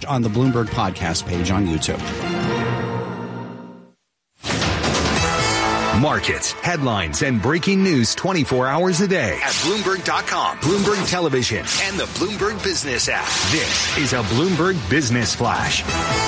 on the Bloomberg podcast page on YouTube. Markets, headlines, and breaking news 24 hours a day at Bloomberg.com, Bloomberg Television, and the Bloomberg Business app. This is a Bloomberg Business Flash.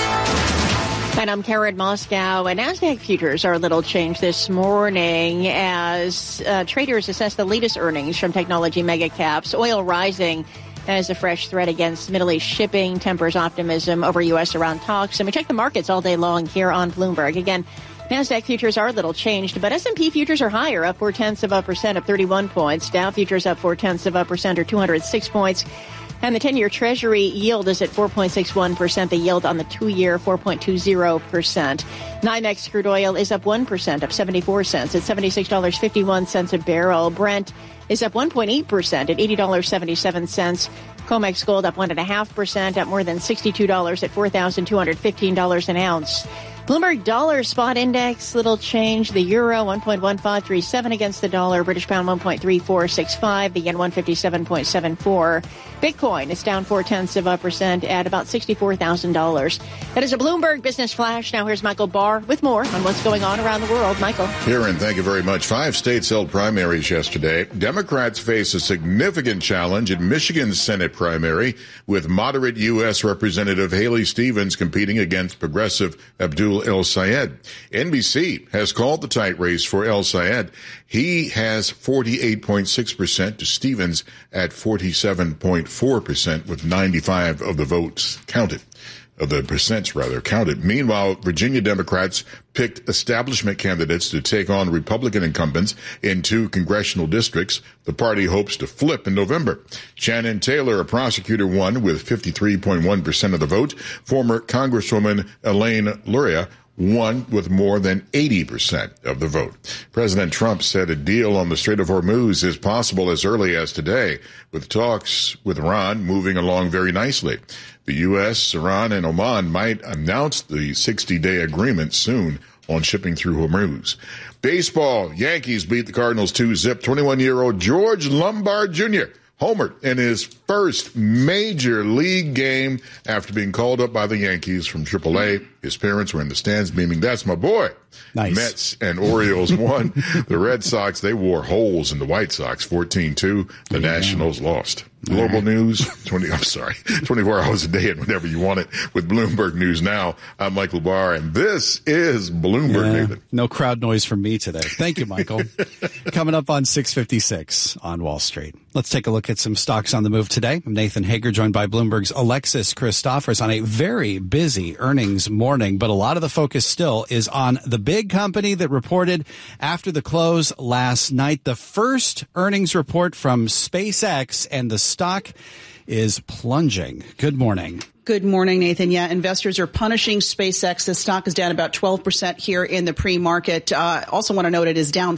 And I'm Karen Moscow, and NASDAQ futures are a little changed this morning as traders assess the latest earnings from technology mega caps. Oil rising as a fresh threat against Middle East shipping tempers optimism over U.S.-Iran talks. And we check the markets all day long here on Bloomberg. Again, NASDAQ futures are a little changed, but S&P futures are higher, up 0.4%, up 31 points. Dow futures up 0.4%, or 206 points. And the 10-year Treasury yield is at 4.61%. The yield on the 2-year, 4.20%. NYMEX crude oil is up 1%, up 74 cents at $76.51 a barrel. Brent is up 1.8% at $80.77. COMEX gold up 1.5%, up more than $62 at $4,215 an ounce. Bloomberg dollar spot index, little change. The euro, 1.1537 against the dollar. British pound, 1.3465. The yen, 157.74. Bitcoin is down 0.4% at about $64,000. That is a Bloomberg Business Flash. Now here's Michael Barr with more on what's going on around the world. Michael. Karen, thank you very much. 5 states held primaries yesterday. Democrats face a significant challenge in Michigan's Senate primary, with moderate U.S. Representative Haley Stevens competing against progressive Abdul El-Sayed. NBC has called the tight race for El-Sayed. He has 48.6% to Stevens at 47.4%, with 95 of the votes counted. Of the percents, rather, counted. Meanwhile, Virginia Democrats picked establishment candidates to take on Republican incumbents in 2 congressional districts. The party hopes to flip in November. Shannon Taylor, a prosecutor, won with 53.1% of the vote. Former Congresswoman Elaine Luria won with more than 80% of the vote. President Trump said a deal on the Strait of Hormuz is possible as early as today, with talks with Iran moving along very nicely. The U.S., Iran, and Oman might announce the 60-day agreement soon on shipping through Hormuz. Baseball, Yankees beat the Cardinals 2-0. 21-year-old George Lombard Jr. homered in his first major league game after being called up by the Yankees from AAA. His parents were in the stands beaming, "That's my boy." Nice. Mets and Orioles won. The Red Sox, they wore holes in the White Sox, 14-2. The Nationals lost. Global news, 24 hours a day and whenever you want it with Bloomberg News Now. I'm Michael Barr, and this is Bloomberg, Nathan. No crowd noise from me today. Thank you, Michael. Coming up on 6:56 on Wall Street. Let's take a look at some stocks on the move today. I'm Nathan Hager, joined by Bloomberg's Alexis Christophers on a very busy earnings morning, but a lot of the focus still is on the big company that reported after the close last night. The first earnings report from SpaceX, and the stock is plunging. Good morning. Good morning, Nathan. Yeah, investors are punishing SpaceX. The stock is down about 12% here in the pre-market. Also want to note it is down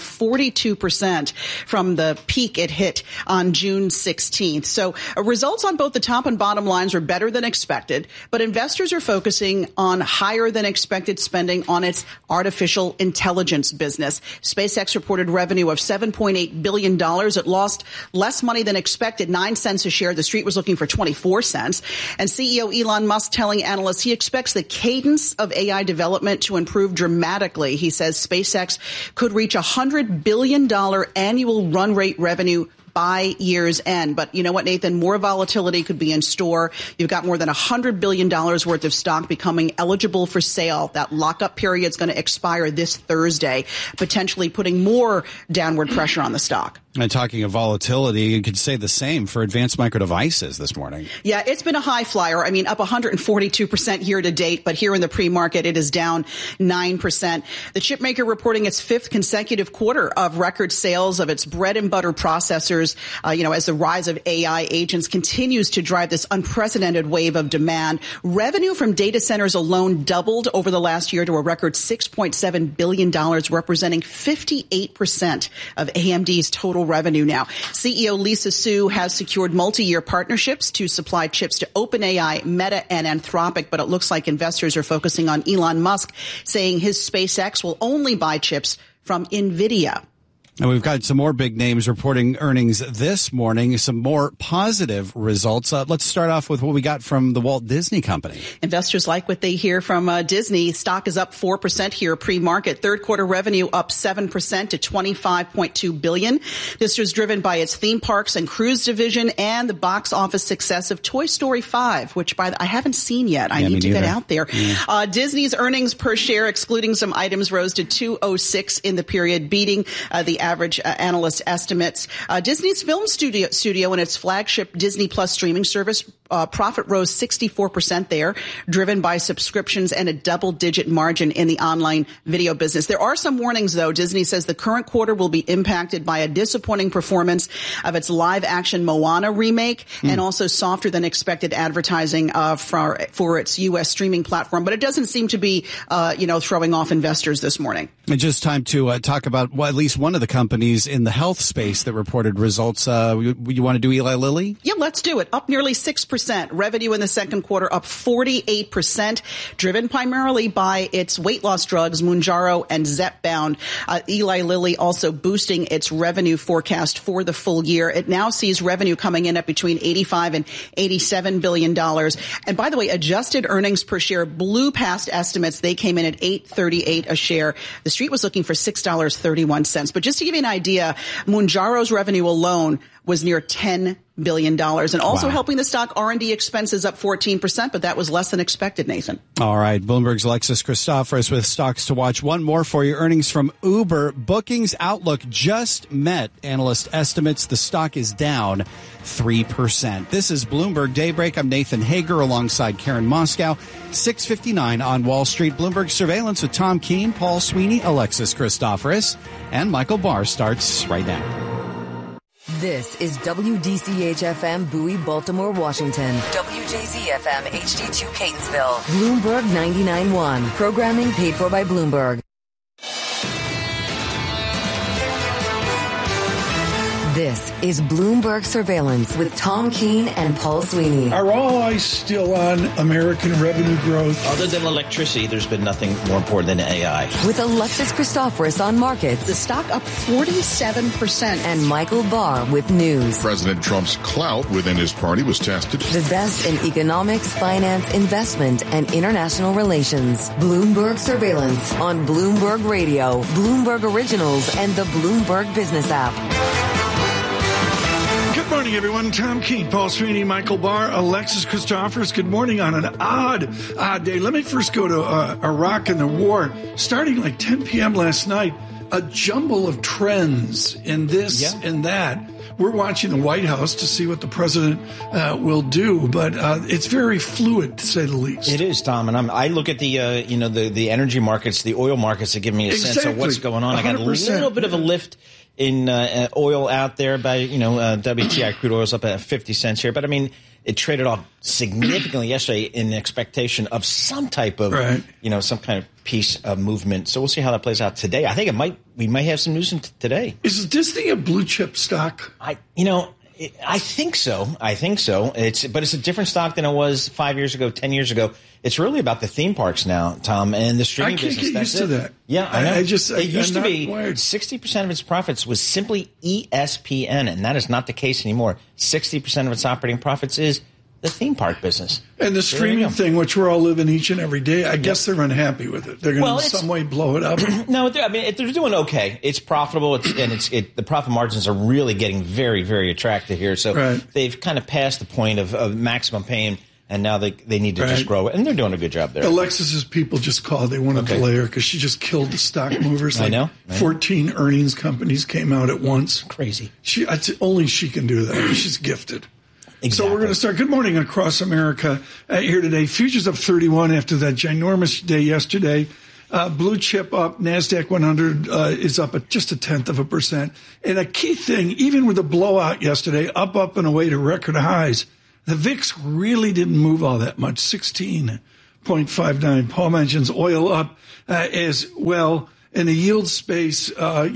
42% from the peak it hit on June 16th. So results on both the top and bottom lines were better than expected, but investors are focusing on higher than expected spending on its artificial intelligence business. SpaceX reported revenue of $7.8 billion. It lost less money than expected, 9 cents a share. The street was looking for 24 cents. And CEO Elon Musk telling analysts he expects the cadence of AI development to improve dramatically. He says SpaceX could reach $100 billion annual run rate revenue by year's end. But you know what, Nathan? More volatility could be in store. You've got more than $100 billion worth of stock becoming eligible for sale. That lockup period is going to expire this Thursday, potentially putting more downward pressure on the stock. And talking of volatility, you could say the same for Advanced Micro Devices this morning. Yeah, it's been a high flyer. I mean, up 142% year to date, but here in the pre-market, it is down 9%. The chipmaker reporting its 5th consecutive quarter of record sales of its bread and butter processors, as the rise of AI agents continues to drive this unprecedented wave of demand. Revenue from data centers alone doubled over the last year to a record $6.7 billion, representing 58% of AMD's total revenue now. CEO Lisa Su has secured multi-year partnerships to supply chips to OpenAI, Meta, and Anthropic, but it looks like investors are focusing on Elon Musk, saying his SpaceX will only buy chips from NVIDIA. And we've got some more big names reporting earnings this morning, some more positive results. Let's start off with what we got from the Walt Disney Company. Investors like what they hear from Disney. Stock is up 4% here pre-market. Third quarter revenue up 7% to $25.2 billion. This was driven by its theme parks and cruise division and the box office success of Toy Story 5, which I haven't seen yet. I need to get out there. Disney's earnings per share, excluding some items, rose to $2.06 in the period, beating the average analyst estimates. Disney's film studio and its flagship Disney Plus streaming service profit rose 64% there, driven by subscriptions and a double-digit margin in the online video business. There are some warnings, though. Disney says the current quarter will be impacted by a disappointing performance of its live-action Moana remake and also softer than expected advertising for its U.S. streaming platform. But it doesn't seem to be, throwing off investors this morning. It's just time to talk about at least one of the companies in the health space that reported results. You want to do Eli Lilly? Yeah, let's do it. Up nearly 6%. Revenue in the second quarter up 48%, driven primarily by its weight loss drugs, Mounjaro and Zepbound. Eli Lilly also boosting its revenue forecast for the full year. It now sees revenue coming in at between $85 and $87 billion. And by the way, adjusted earnings per share blew past estimates. They came in at $8.38 a share. The street was looking for $6.31. But just to give you an idea, Mounjaro's revenue alone was near $10 billion. And also helping the stock, R&D expenses up 14%, but that was less than expected, Nathan. All right. Bloomberg's Alexis Christoforous with stocks to watch. One more for you. Earnings from Uber. Bookings outlook just met analyst estimates. The stock is down 3%. This is Bloomberg Daybreak. I'm Nathan Hager alongside Karen Moscow. 6:59 on Wall Street. Bloomberg Surveillance with Tom Keene, Paul Sweeney, Alexis Christoforous, and Michael Barr starts right now. This is WDCH-FM Bowie, Baltimore, Washington. WJZ-FM HD2 Catonsville. Bloomberg 99.1. Programming paid for by Bloomberg. This is Bloomberg Surveillance with Tom Keene and Paul Sweeney. Are all eyes still on American revenue growth? Other than electricity, there's been nothing more important than AI. With Alexis Christoforous on markets. The stock up 47%. And Michael Barr with news. President Trump's clout within his party was tested. The best in economics, finance, investment, and international relations. Bloomberg Surveillance on Bloomberg Radio, Bloomberg Originals, and the Bloomberg Business app. Good morning, everyone. Tom Keene, Paul Sweeney, Michael Barr, Alexis Christoforous. Good morning on an odd day. Let me first go to Iraq and the war. Starting like 10 p.m. last night, a jumble of trends in this and that. We're watching the White House to see what the president will do, but it's very fluid, to say the least. It is, Tom, and I look at the the energy markets, the oil markets, that give me a sense of what's going on. 100%. I got a little bit of a lift in oil out there by WTI crude oil's up at 50 cents here, but I mean it traded off significantly yesterday in expectation of some type of some kind of peace movement. So we'll see how that plays out today. I think we might have some news today. Is Disney a blue chip stock? I think so. But it's a different stock than it was 5 years ago, 10 years ago. It's really about the theme parks now, Tom, and the streaming business. I can't get used to that. Yeah, I know. It used to be 60% of its profits was simply ESPN, and that is not the case anymore. 60% of its operating profits is the theme park business. And the streaming thing, which we're all living each and every day, I guess they're unhappy with it. They're going to in some way blow it up. No, they're doing okay. It's profitable, the profit margins are really getting very, very attractive here. So they've kind of passed the point of maximum pain, and now they need to just grow it. And they're doing a good job there. Alexis's people just called. They want to delay her because she just killed the stock movers. I know. 14 earnings companies came out at once. Crazy. Only she can do that. She's gifted. Exactly. So we're going to start. Good morning across America here today. Futures up 31 after that ginormous day yesterday. Blue chip up. NASDAQ 100 is up at just 0.1%. And a key thing, even with the blowout yesterday, up and away to record highs, the VIX really didn't move all that much, 16.59. Paul mentions oil up as well. In the yield space, I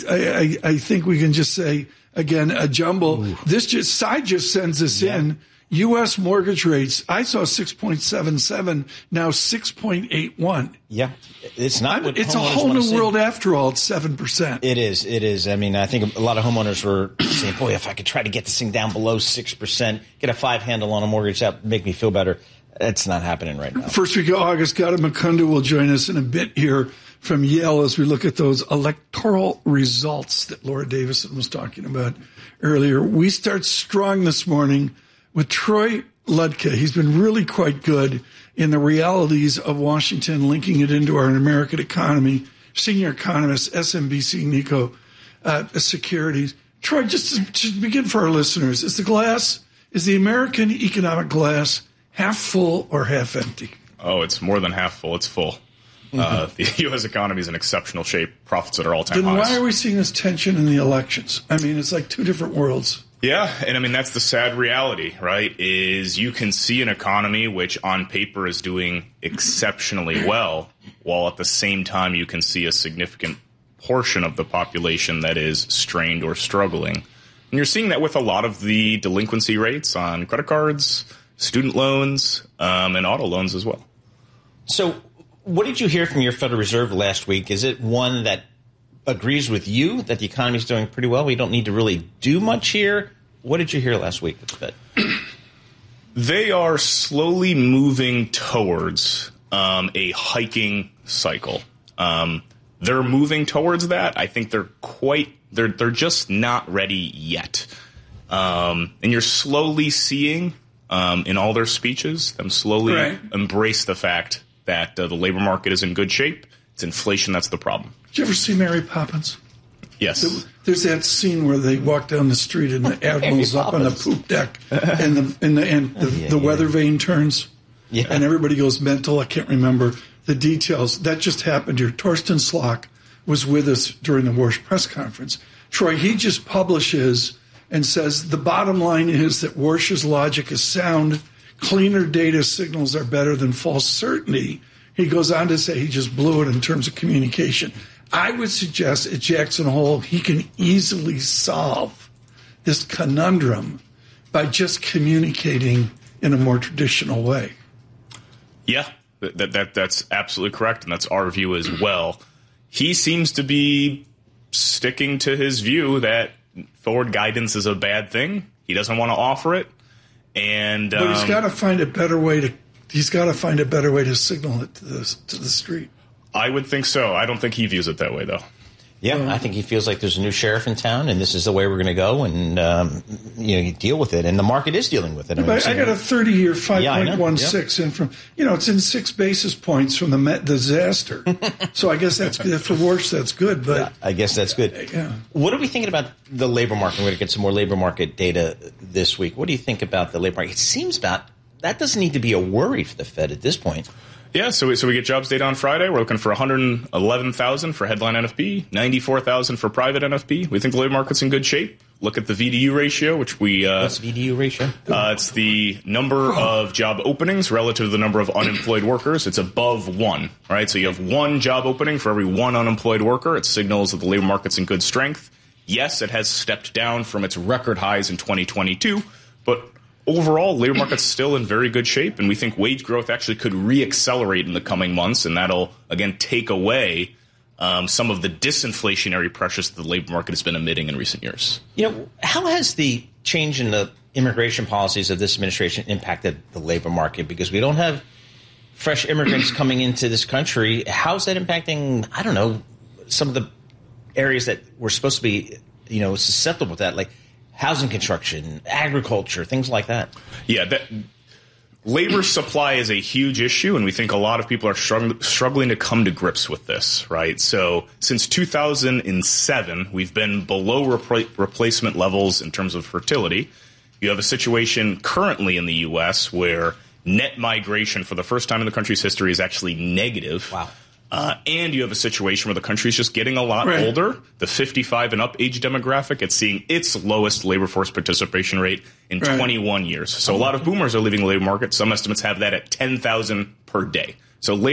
think we can just say, again, a jumble. This side just sends us in. U.S. mortgage rates, I saw 6.77, now 6.81. Yeah, it's not. It's a whole new world after all. It's 7%. It is. I mean, I think a lot of homeowners were saying, boy, if I could try to get this thing down below 6%, get a 5 handle on a mortgage, that would make me feel better. It's not happening right now. First week of August, Gautam Mukunda will join us in a bit here from Yale as we look at those electoral results that Laura Davison was talking about earlier. We start strong this morning with Troy Ludke. He's been really quite good in the realities of Washington, linking it into our American economy. Senior economist, SMBC Nikko Securities. Troy, just to begin for our listeners, is the American economic glass half full or half empty? Oh, it's more than half full. It's full. The U.S. economy is in exceptional shape. Profits at all-time highs. Then why are we seeing this tension in the elections? I mean, it's like two different worlds. Yeah, and I mean, that's the sad reality, right, is you can see an economy which on paper is doing exceptionally well, while at the same time you can see a significant portion of the population that is strained or struggling. And you're seeing that with a lot of the delinquency rates on credit cards, student loans, and auto loans as well. So what did you hear from your Federal Reserve last week? Is it one that agrees with you that the economy is doing pretty well? We don't need to really do much here. What did you hear last week at the Fed? They are slowly moving towards a hiking cycle. They're moving towards that. I think they're just not ready yet. And you're slowly seeing in all their speeches them slowly embrace the fact that the labor market is in good shape. It's inflation that's the problem. Did you ever see Mary Poppins? Yes. There's that scene where they walk down the street and the admiral's up on the poop deck and the weather vane turns and everybody goes mental. I can't remember the details. That just happened here. Torsten Slok was with us during the Warsh press conference. Troy, he just publishes and says the bottom line is that Warsh's logic is sound. Cleaner data signals are better than false certainty. He goes on to say he just blew it in terms of communication. I would suggest at Jackson Hole he can easily solve this conundrum by just communicating in a more traditional way. Yeah, that's absolutely correct, and that's our view as well. He seems to be sticking to his view that forward guidance is a bad thing. He doesn't want to offer it. But he's got to find a better way to. He's got to find a better way to signal it to the street. I would think so. I don't think he views it that way, though. Yeah, I think he feels like there's a new sheriff in town, and this is the way we're going to go, and you deal with it. And the market is dealing with it. I got a 30-year 5.16 in from. It's in 6 basis points from the Met disaster. So I guess that's good. For Warsh, that's good. But I guess that's good. Yeah. What are we thinking about the labor market? We're going to get some more labor market data this week. What do you think about the labor market? It seems that doesn't need to be a worry for the Fed at this point. Yeah, so we get jobs data on Friday. We're looking for 111,000 for headline NFP, 94,000 for private NFP. We think the labor market's in good shape. Look at the VDU ratio, which we... What's VDU ratio? It's the number of job openings relative to the number of unemployed workers. It's above 1, right? So you have 1 job opening for every 1 unemployed worker. It signals that the labor market's in good strength. Yes, it has stepped down from its record highs in 2022, but... overall, labor market's still in very good shape, and we think wage growth actually could reaccelerate in the coming months, and that'll, again, take away some of the disinflationary pressures that the labor market has been emitting in recent years. How has the change in the immigration policies of this administration impacted the labor market? Because we don't have fresh immigrants coming into this country. How's that impacting, I don't know, some of the areas that were supposed to be, susceptible to that, like housing construction, agriculture, things like that? Yeah, labor supply is a huge issue, and we think a lot of people are struggling to come to grips with this, right? So since 2007, we've been below replacement levels in terms of fertility. You have a situation currently in the U.S. where net migration for the first time in the country's history is actually negative. Wow. And you have a situation where the country is just getting a lot older. The 55 and up age demographic, it's seeing its lowest labor force participation rate in 21 years. So a lot of boomers are leaving the labor market. Some estimates have that at 10,000 per day. So labor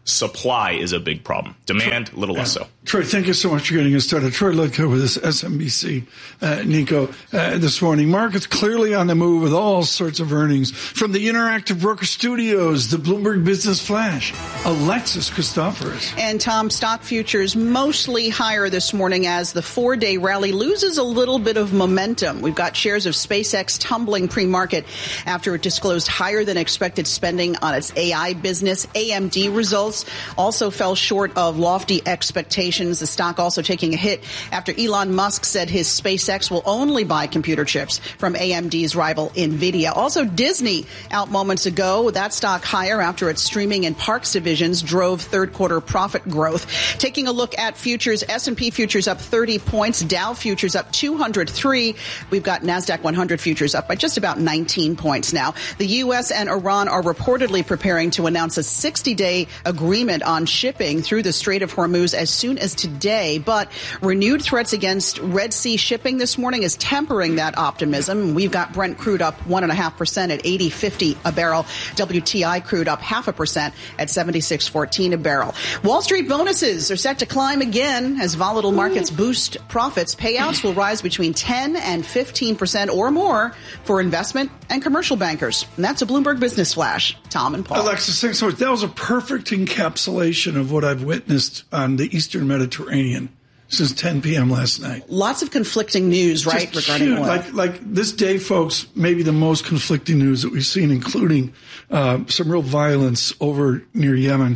Supply is a big problem. Demand, a little less so. Troy, thank you so much for getting us started. Troy Ludko with this SMBC, Nico, this morning. Markets clearly on the move with all sorts of earnings. From the Interactive Broker Studios, the Bloomberg Business Flash, Alexis Christoforous. And Tom, stock futures mostly higher this morning as the 4-day rally loses a little bit of momentum. We've got shares of SpaceX tumbling pre-market after it disclosed higher than expected spending on its AI business. AMD results also fell short of lofty expectations. The stock also taking a hit after Elon Musk said his SpaceX will only buy computer chips from AMD's rival NVIDIA. Also, Disney out moments ago. That stock higher after its streaming and parks divisions drove third quarter profit growth. Taking a look at futures, S&P futures up 30 points, Dow futures up 203. We've got NASDAQ 100 futures up by just about 19 points now. The U.S. and Iran are reportedly preparing to announce a 60-day agreement on shipping through the Strait of Hormuz as soon as today, but renewed threats against Red Sea shipping this morning is tempering that optimism. We've got Brent crude up 1.5% at $80.50 a barrel. WTI crude up 0.5% at $76.14 a barrel. Wall Street bonuses are set to climb again as volatile markets boost profits. Payouts will rise between 10 and 15% or more for investment and commercial bankers. And that's a Bloomberg Business Flash. Tom and Paul. Alexis, thanks so much. That was a perfect encapsulation of what I've witnessed on the Eastern Mediterranean since 10 p.m. last night. Lots of conflicting news, right, Just regarding oil. Like this day, folks, maybe the most conflicting news that we've seen, including some real violence over near Yemen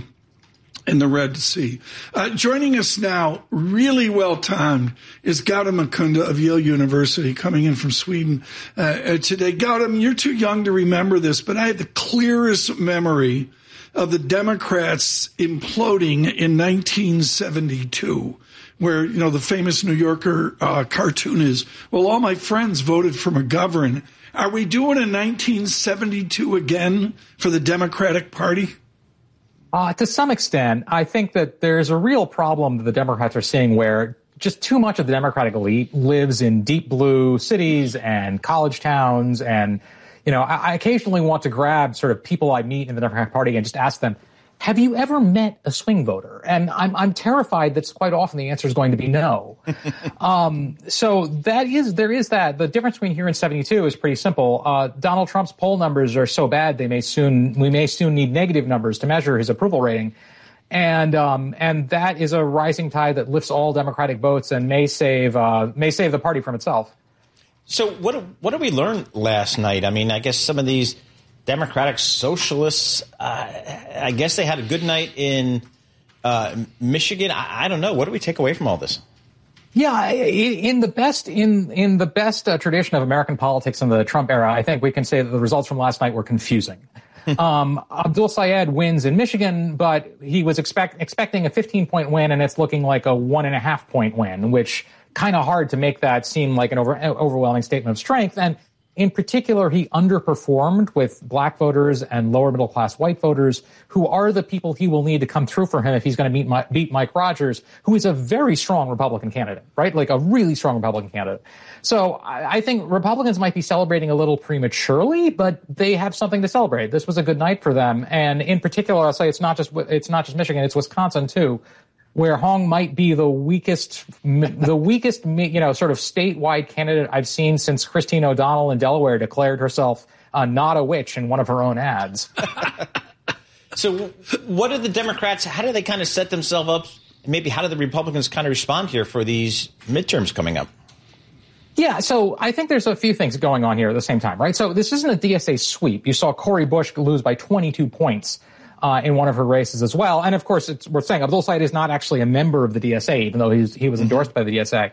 in the Red Sea. Joining us now, really well-timed, is Gautam Mukunda of Yale University, coming in from Sweden today. Gautam, you're too young to remember this, but I have the clearest memory of the Democrats imploding in 1972, where, you know, the famous New Yorker cartoon is, well, all my friends voted for McGovern. Are we doing a 1972 again for the Democratic Party? To some extent, I think that there's a real problem that the Democrats are seeing where just too much of the Democratic elite lives in deep blue cities and college towns. And, you know, I occasionally want to grab sort of people I meet in the Democratic Party and just ask them, have you ever met a swing voter? And I'm terrified that quite often the answer is going to be no. So there is that. The difference between here and 72 is pretty simple. Donald Trump's poll numbers are so bad we may soon need negative numbers to measure his approval rating. And that is a rising tide that lifts all Democratic votes and may save the party from itself. So what did we learn last night? I mean, I guess some of these Democratic socialists, I guess they had a good night in Michigan. I don't know. What do we take away from all this? Yeah, in the best tradition of American politics in the Trump era, I think we can say that the results from last night were confusing. Abdul Sayed wins in Michigan, but he was expecting a 15-point win, and it's looking like a 1.5-point win, which kind of hard to make that seem like an overwhelming statement of strength. And in particular, he underperformed with black voters and lower middle class white voters, who are the people he will need to come through for him if he's going to beat Mike Rogers, who is a very strong Republican candidate, right? Like a really strong Republican candidate. So I think Republicans might be celebrating a little prematurely, but they have something to celebrate. This was a good night for them. And in particular, I'll say it's not just Michigan, it's Wisconsin too, where Hong might be the weakest, sort of statewide candidate I've seen since Christine O'Donnell in Delaware declared herself not a witch in one of her own ads. So what do the Democrats, how do they kind of set themselves up? Maybe how do the Republicans kind of respond here for these midterms coming up? Yeah, so I think there's a few things going on here at the same time, right? So this isn't a DSA sweep. You saw Cori Bush lose by 22 points. In one of her races as well. And of course, we're saying Abdul Sayed is not actually a member of the DSA, even though he was endorsed by the DSA.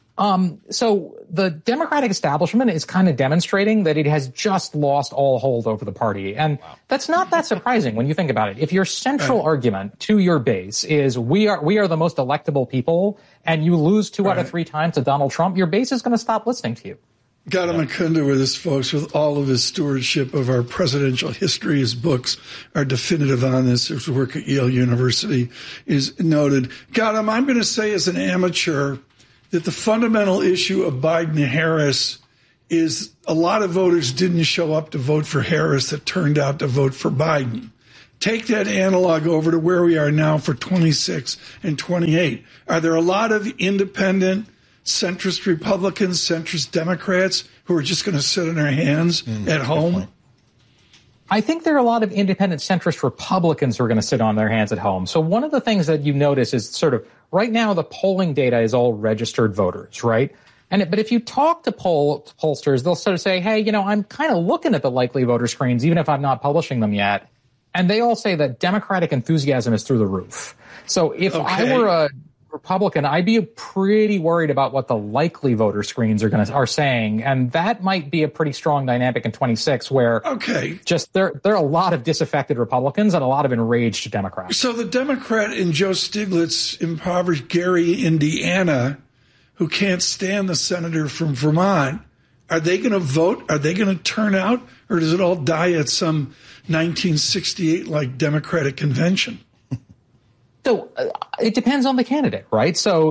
So the Democratic establishment is kind of demonstrating that it has just lost all hold over the party. And that's not that surprising when you think about it. If your central argument to your base is we are the most electable people, and you lose 2 out of 3 times to Donald Trump, your base is going to stop listening to you. Gautam Mukunda with us, folks, with all of his stewardship of our presidential history. His books are definitive on this. His work at Yale University is noted. Gautam, I'm going to say as an amateur that the fundamental issue of Biden-Harris is a lot of voters didn't show up to vote for Harris that turned out to vote for Biden. take that analog over to where we are now for 26 and 28. Are there a lot of independent, centrist Republicans, centrist Democrats who are just going to sit on their hands at home? I think there are a lot of independent centrist Republicans who are going to sit on their hands at home. So one of the things that you notice is sort of right now the polling data is all registered voters, right? But if you talk to pollsters, they'll sort of say, hey, I'm kind of looking at the likely voter screens, even if I'm not publishing them yet. And they all say that Democratic enthusiasm is through the roof. So if I were a Republican, I'd be pretty worried about what the likely voter screens are saying, and that might be a pretty strong dynamic in 26, where just there are a lot of disaffected Republicans and a lot of enraged Democrats. So the Democrat in Joe Stiglitz impoverished Gary, Indiana, who can't stand the senator from Vermont, are they going to vote? Are they going to turn out, or does it all die at some 1968 like Democratic convention? So it depends on the candidate, right? So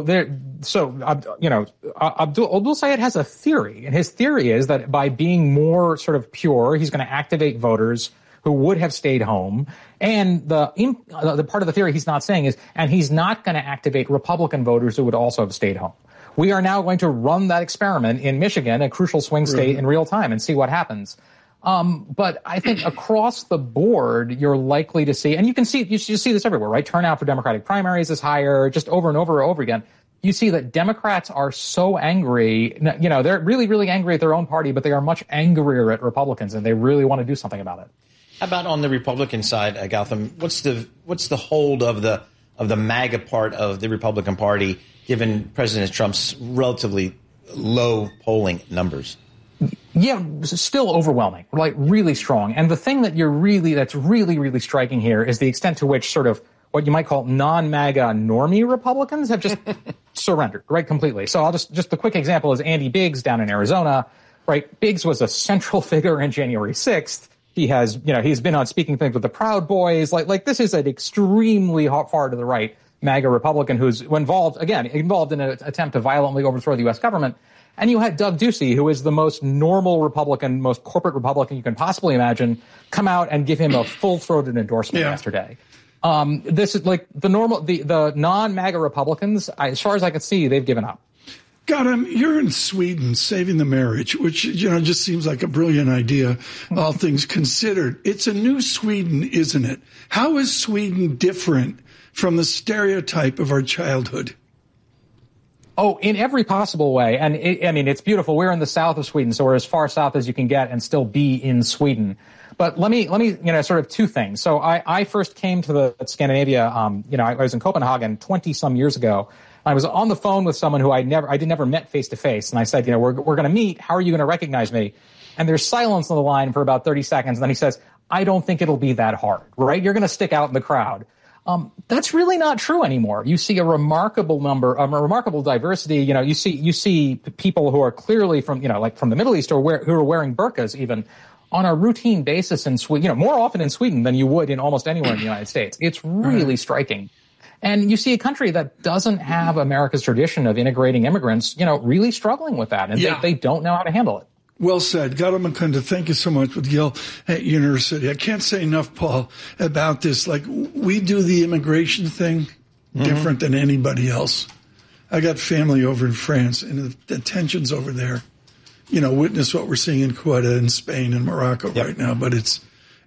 Abdul Sayed has a theory, and his theory is that by being more sort of pure, he's going to activate voters who would have stayed home. And the part of the theory he's not saying is, and he's not going to activate Republican voters who would also have stayed home. We are now going to run that experiment in Michigan, a crucial swing state, in real time and see what happens. But I think across the board, you're likely to see, and you see this everywhere, right? Turnout for Democratic primaries is higher, just over and over and over again. You see that Democrats are so angry, they're really, really angry at their own party, but they are much angrier at Republicans, and they really want to do something about it. How about on the Republican side, Gautam? What's the hold of the MAGA part of the Republican Party, given President Trump's relatively low polling numbers? Yeah, still overwhelming, like really strong. And the thing that's really, really striking here is the extent to which sort of what you might call non-MAGA normie Republicans have just surrendered, right, completely. So I'll just the quick example is Andy Biggs down in Arizona, right? Biggs was a central figure in January 6th. He has, he's been on speaking things with the Proud Boys. Like this is an extremely far to the right MAGA Republican who's involved in an attempt to violently overthrow the U.S. government. And you had Doug Ducey, who is the most normal Republican, most corporate Republican you can possibly imagine, come out and give him a full-throated endorsement yesterday. This is like the non-MAGA Republicans, as far as I can see, they've given up. Gautam, you're in Sweden saving the marriage, which, just seems like a brilliant idea, all things considered. It's a new Sweden, isn't it? How is Sweden different from the stereotype of our childhood? Oh, in every possible way. And it's beautiful. We're in the south of Sweden, so we're as far south as you can get and still be in Sweden. But let me, sort of two things. So I first came to Scandinavia, I was in Copenhagen 20 some years ago. I was on the phone with someone who I never met face to face. And I said, we're going to meet. How are you going to recognize me? And there's silence on the line for about 30 seconds. And then he says, I don't think it'll be that hard, right? You're going to stick out in the crowd. That's really not true anymore. You see a remarkable diversity. You see people who are clearly from the Middle East who are wearing burqas even on a routine basis in Sweden, more often in Sweden than you would in almost anywhere in the United States. It's really striking. And you see a country that doesn't have America's tradition of integrating immigrants, really struggling with that. And they don't know how to handle it. Well said. Gautam Mukunda, thank you so much with Yale University. I can't say enough, Paul, about this. Like, we do the immigration thing different than anybody else. I got family over in France, and the tensions over there, witness what we're seeing in Ceuta and Spain and Morocco right now. But it's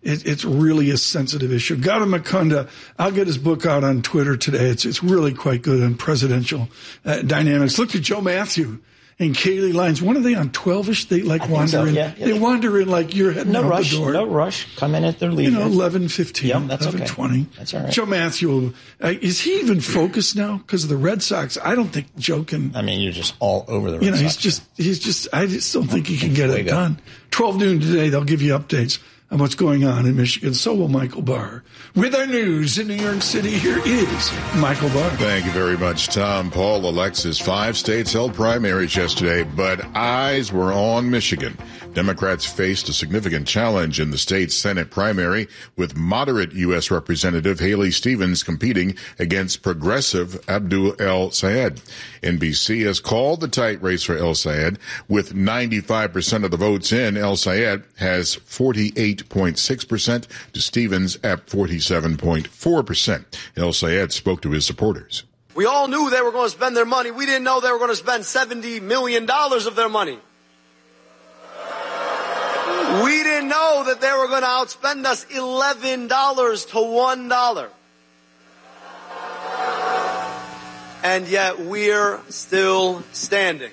really a sensitive issue. Gautam Mukunda, I'll get his book out on Twitter today. It's really quite good on presidential dynamics. Look at Joe Matthew and Kaylee Lyons. When are they on 12-ish? They wander in. Yeah. They wander in like you're heading out the door. No rush. Come in at their leisure. 11:15. That's 11:20. Okay. That's all right. Joe Matthew, is he even focused now? Because of the Red Sox, I don't think Joe can. You're just all over the Red Sox. He's just. I just don't think he can get it done. 12 noon today, they'll give you updates on what's going on in Michigan. So will Michael Barr. With our news in New York City, here is Michael Barr. Thank you very much, Tom. Paul, Alexis, 5 states held primaries yesterday, but eyes were on Michigan. Democrats faced a significant challenge in the state's Senate primary, with moderate U.S. Representative Haley Stevens competing against progressive Abdul El Sayed. NBC has called the tight race for El Sayed. With 95% of the votes in, El Sayed has 48 48.6% to Stevens at 47.4%. El Sayed spoke to his supporters. We all knew they were going to spend their money. We didn't know they were going to spend $70 million of their money. We didn't know that they were going to outspend us $11 to $1. And yet we're still standing.